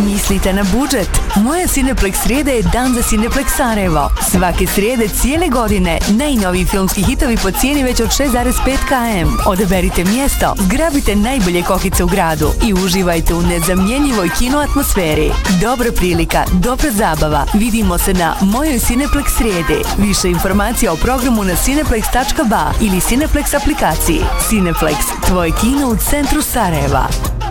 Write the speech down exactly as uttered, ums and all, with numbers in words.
Mislite na budžet? Moja Cineplex srijeda je dan za Cineplex Sarajevo. Svake srijede cijele godine najnoviji filmski hitovi po cijeni već od šest zarez pet kilometara. Odaberite mjesto, zgrabite najbolje kokice u gradu i uživajte u nezamjenjivoj kino atmosferi. Dobra prilika, dobra zabava. Vidimo se na mojoj Cineplex srijede. Više informacija o programu na cineplex tačka ba ili Cineplex aplikaciji. Cineplex, tvoje kino u centru Sarajeva.